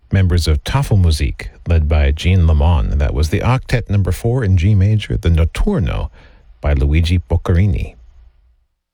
members of Tafelmusik, led by Jean Lamont. That was the Octet number 4 in G major, the Notturno by Luigi Boccherini.